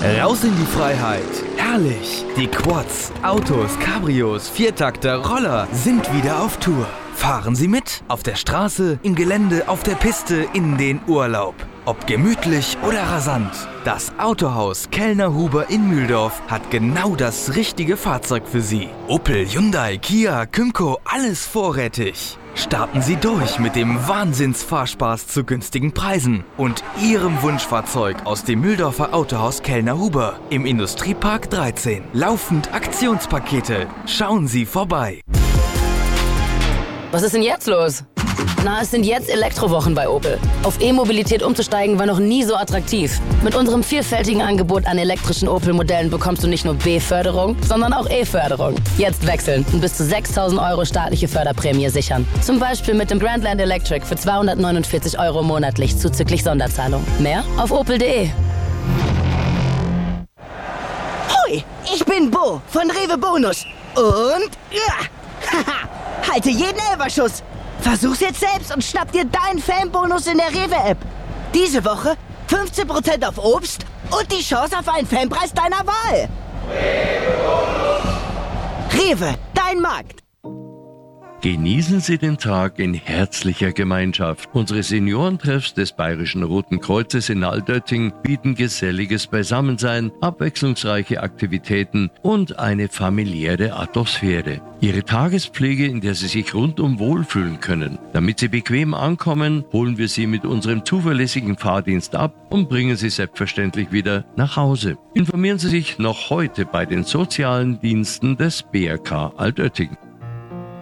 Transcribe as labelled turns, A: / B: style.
A: Raus in die Freiheit. Herrlich. Die Quads, Autos, Cabrios, Viertakter, Roller sind wieder auf Tour. Fahren Sie mit. Auf der Straße, im Gelände, auf der Piste, in den Urlaub. Ob gemütlich oder rasant. Das Autohaus Kellner-Huber in Mühldorf hat genau das richtige Fahrzeug für Sie. Opel, Hyundai, Kia, Kymco, alles vorrätig. Starten Sie durch mit dem Wahnsinnsfahrspaß zu günstigen Preisen und Ihrem Wunschfahrzeug aus dem Mühldorfer Autohaus Kellner-Huber im Industriepark 13. Laufend Aktionspakete. Schauen Sie vorbei.
B: Was ist denn jetzt los? Na, es sind jetzt Elektrowochen bei Opel. Auf E-Mobilität umzusteigen war noch nie so attraktiv. Mit unserem vielfältigen Angebot an elektrischen Opel-Modellen bekommst du nicht nur B-Förderung, sondern auch E-Förderung. Jetzt wechseln und bis zu 6.000 € staatliche Förderprämie sichern. Zum Beispiel mit dem Grandland Electric für 249 € monatlich zuzüglich Sonderzahlung. Mehr auf opel.de.
C: Hoi, ich bin Bo von Rewe Bonus. Und halte jeden Elferschuss. Versuch's jetzt selbst und schnapp dir deinen Fanbonus in der Rewe-App. Diese Woche 15% auf Obst und die Chance auf einen Fanpreis deiner Wahl. Rewe, dein Markt.
D: Genießen Sie den Tag in herzlicher Gemeinschaft. Unsere Seniorentreffs des Bayerischen Roten Kreuzes in Altötting bieten geselliges Beisammensein, abwechslungsreiche Aktivitäten und eine familiäre Atmosphäre. Ihre Tagespflege, in der Sie sich rundum wohlfühlen können. Damit Sie bequem ankommen, holen wir Sie mit unserem zuverlässigen Fahrdienst ab und bringen Sie selbstverständlich wieder nach Hause. Informieren Sie sich noch heute bei den sozialen Diensten des BRK Altötting.